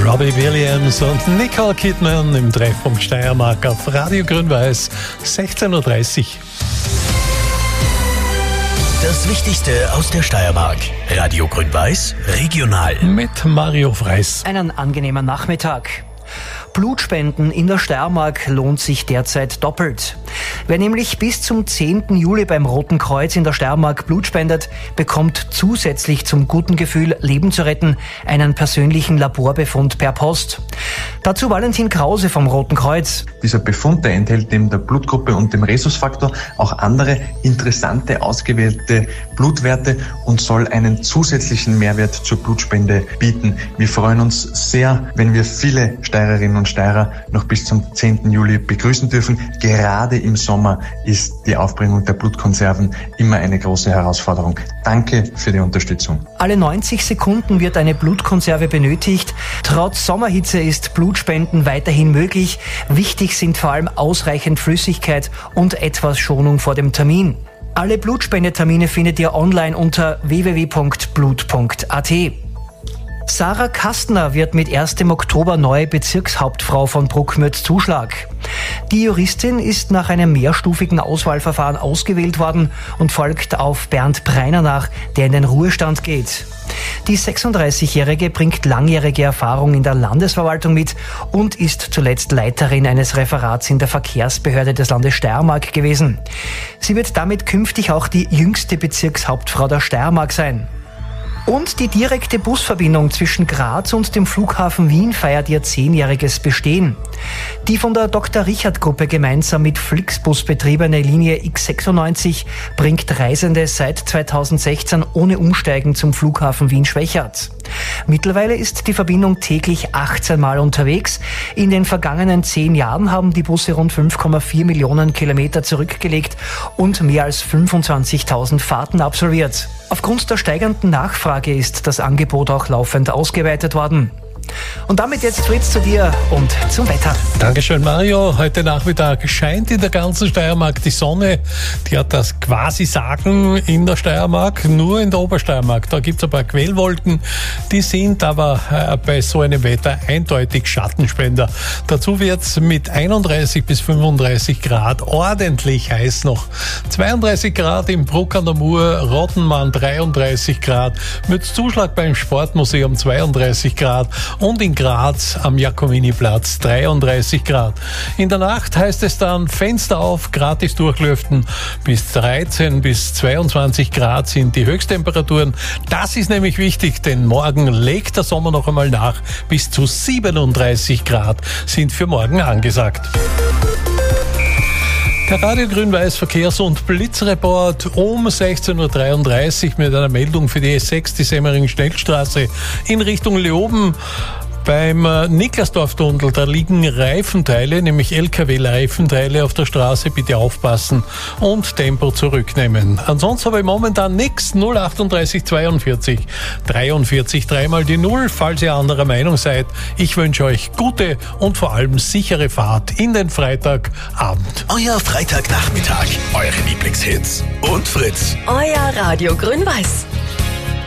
Robbie Williams und Nicole Kidman im Treffpunkt Steiermark auf Radio Grün-Weiß, 16.30 Uhr. Das Wichtigste aus der Steiermark. Radio Grün-Weiß, regional. Mit Mario Freis. Einen angenehmen Nachmittag. Blutspenden in der Steiermark lohnt sich derzeit doppelt. Wer nämlich bis zum 10. Juli beim Roten Kreuz in der Steiermark Blut spendet, bekommt zusätzlich zum guten Gefühl, Leben zu retten, einen persönlichen Laborbefund per Post. Dazu Valentin Krause vom Roten Kreuz. Dieser Befund, der enthält neben der Blutgruppe und dem Rhesusfaktor auch andere interessante, ausgewählte Blutwerte und soll einen zusätzlichen Mehrwert zur Blutspende bieten. Wir freuen uns sehr, wenn wir viele Steirerinnen und Steirer noch bis zum 10. Juli begrüßen dürfen. Gerade im Sommer ist die Aufbringung der Blutkonserven immer eine große Herausforderung. Danke für die Unterstützung. Alle 90 Sekunden wird eine Blutkonserve benötigt. Trotz Sommerhitze ist Blutspenden weiterhin möglich. Wichtig sind vor allem ausreichend Flüssigkeit und etwas Schonung vor dem Termin. Alle Blutspendetermine findet ihr online unter www.blut.at. Sarah Kastner wird mit 1. Oktober neue Bezirkshauptfrau von Bruckmürz-Zuschlag. Die Juristin ist nach einem mehrstufigen Auswahlverfahren ausgewählt worden und folgt auf Bernd Breiner nach, der in den Ruhestand geht. Die 36-Jährige bringt langjährige Erfahrung in der Landesverwaltung mit und ist zuletzt Leiterin eines Referats in der Verkehrsbehörde des Landes Steiermark gewesen. Sie wird damit künftig auch die jüngste Bezirkshauptfrau der Steiermark sein. Und die direkte Busverbindung zwischen Graz und dem Flughafen Wien feiert ihr 10-jähriges Bestehen. Die von der Dr. Richard Gruppe gemeinsam mit Flixbus betriebene Linie X96 bringt Reisende seit 2016 ohne Umsteigen zum Flughafen Wien-Schwechat. Mittlerweile ist die Verbindung täglich 18 Mal unterwegs. In den vergangenen 10 Jahren haben die Busse rund 5,4 Millionen Kilometer zurückgelegt und mehr als 25.000 Fahrten absolviert. Aufgrund der steigenden Nachfrage ist das Angebot auch laufend ausgeweitet worden. Und damit jetzt Fritz zu dir und zum Wetter. Dankeschön, Mario. Heute Nachmittag scheint in der ganzen Steiermark die Sonne. Die hat das quasi Sagen in der Steiermark, nur in der Obersteiermark. Da gibt es ein paar Quellwolken, die sind aber bei so einem Wetter eindeutig Schattenspender. Dazu wird es mit 31 bis 35 Grad ordentlich heiß noch. 32 Grad im Bruck an der Mur, Rottenmann 33 Grad, mit Zuschlag beim Sportmuseum 32 Grad und in Graz am Jakominiplatz 33 Grad. In der Nacht heißt es dann Fenster auf, gratis durchlüften. Bis 13 bis 22 Grad sind die Höchsttemperaturen. Das ist nämlich wichtig, denn morgen legt der Sommer noch einmal nach. Bis zu 37 Grad sind für morgen angesagt. Der Radio Grün-Weiß Verkehrs- und Blitzreport um 16.33 Uhr mit einer Meldung für die S6, die Semmering-Schnellstraße in Richtung Leoben. Beim Niklasdorf-Tunnel, da liegen Reifenteile, nämlich LKW-Reifenteile auf der Straße. Bitte aufpassen und Tempo zurücknehmen. Ansonsten habe ich momentan nichts. 038 42 43 dreimal die 0, falls ihr anderer Meinung seid. Ich wünsche euch gute und vor allem sichere Fahrt in den Freitagabend. Euer Freitagnachmittag, eure Lieblingshits und Fritz. Euer Radio Grün-Weiß.